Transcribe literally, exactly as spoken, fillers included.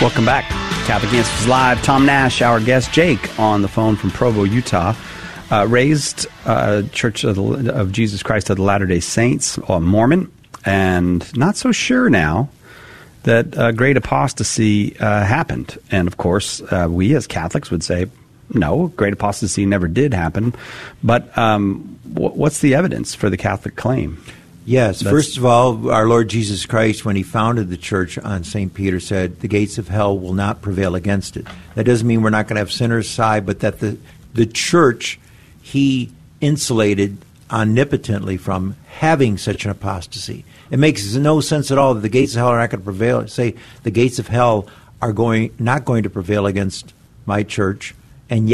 Welcome back. Catholic Answers Live. Tom Nash, our guest. Jake on the phone from Provo, Utah. Uh, raised uh, Church of, the, of Jesus Christ of the Latter-day Saints, or Mormon, and not so sure now that uh, great apostasy uh, happened. And, of course, uh, we as Catholics would say, no, great apostasy never did happen. But um, w- what's the evidence for the Catholic claim? Yes. That's, first of all, our Lord Jesus Christ, when he founded the church on Saint Peter, said, the gates of hell will not prevail against it. That doesn't mean we're not going to have sinners side, but that the, the church he insulated omnipotently from having such an apostasy. It makes no sense at all that the gates of hell are not going to prevail. Say the gates of hell are going not going to prevail against my church, and yet